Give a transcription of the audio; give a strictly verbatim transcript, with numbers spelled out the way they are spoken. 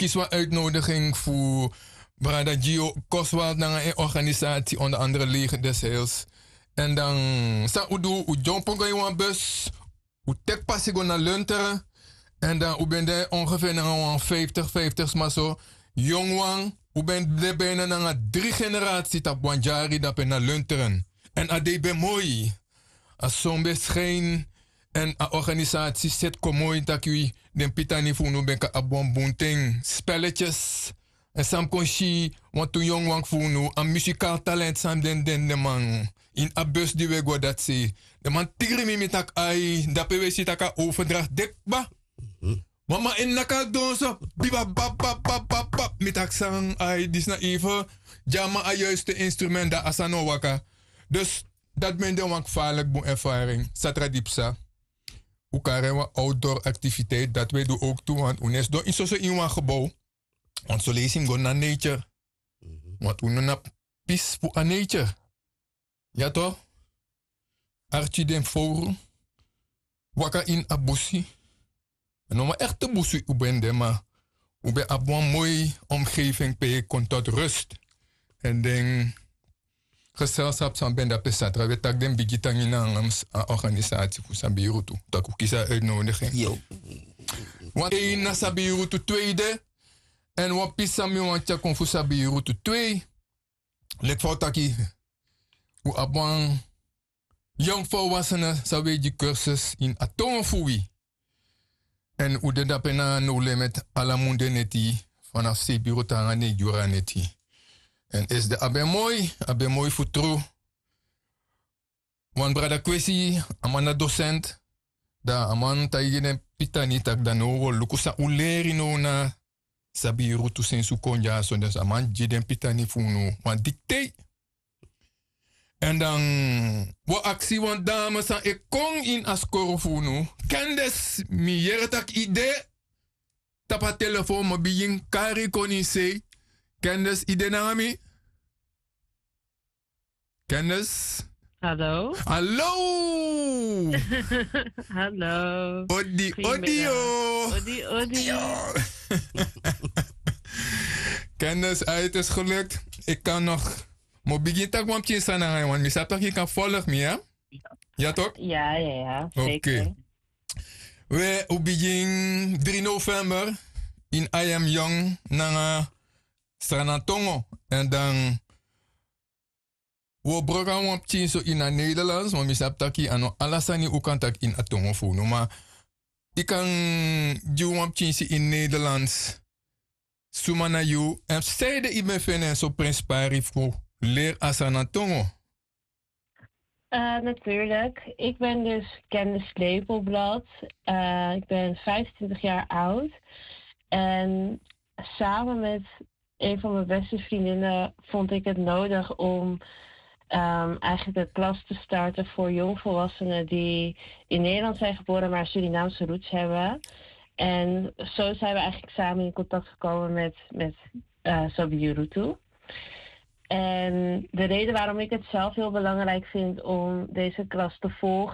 kies wat uitnodiging voor Brada Gio Koswald naar een organisatie, onder andere Leger des Heils. En dan sa udu u jompo ga je bus, u tek passie go naar Lunteren. En dan u bent er ongeveer naar vijftig, vijftig maar zo. Jongwang, u bent er bijna naar drie generaties tap wanjari dat ben naar Lunteren. En ade ben mooi. Als zo'n beschijn en een organisatie zet komooi dat u den pitani funu ben ka abon bunting spelletjes. En sam konshi want toen jongwang funu een muzikaal talent sam den den de man. In a bus die we go dat zie. De man tigri mi mitak ai, dat pe we si taka overdracht dekba. Mama in naka don so, biba bap bap bap bap bap. Mitak sang ai, dis na even. Jama a juiste instrument da asano waka. Dus dat men de wang vaarlijk boe ervaring. Satra dipsa. Ukare wa outdoor activiteit, dat we doen ook toe. Want unes do in zo'n in gebouw. Want zo lees hem go naar nature. Want we doen peace voor aan nature. Ja toch? Archie den forum. Waka in abusi. En nog maar echte busi ubende, maar ube abon mooi omgeving pe kon tot rust. En dan gezelschap van benda pesatra. We tak den bigitang in een organisatie voor Sabiru toe. Dat ook is uitnodiging. Yo. Want één na Sabiru toe tweede. En wat pisa mi want ja kon voor Sabiru toe twee. Lek voor taki. Hoe abon jong volwassenen zou je die cursus in atoomfui. En hoe de dapena nole met alla munde neti vanaf Sabiru tanga ne jura neti. En is de abe mooi, abe mooi voor tru. Want brada kwesi, amana docent, da aman taigene pitani tak da no lukusa uleri no na Sabiru tu sensu konja so des aman jiden pitani funu want dictate. En dan wo actie want dames aan ik kon in askoro funu. Kendes mi yeretak ide tapa telefoon mo bijin kari koni say. Kendes ide nami? Kendes? Hallo. Hallo! Hallo. Odi, odio! Odi, odi. Kennis uit is gelukt. Ik kan nog. Maar begin tak want je sana want misap tak je kan volgen me, hè? Ja toch? Ja, ja, ja. Oké. Okay. We begin drie november in I Am Young naar Stranatongo. En dan we brengen op zo in het Nederlands, maar misap tak je ano alasani u kan tak in atongo funo. Maar ik kan je op in Nederlands. Sumana you en zeide ik ben vinden zo prins pari voor leer asanatongo. Uh, natuurlijk. Ik ben dus Kennis Lepelblad. Uh, ik ben vijfentwintig jaar oud. En samen met een van mijn beste vriendinnen vond ik het nodig om um, eigenlijk een klas te starten voor jongvolwassenen die in Nederland zijn geboren, maar Surinaamse roots hebben. En zo zijn we eigenlijk samen in contact gekomen met, met uh, Sabiru toe. En de reden waarom ik het zelf heel belangrijk vind om deze klas te volgen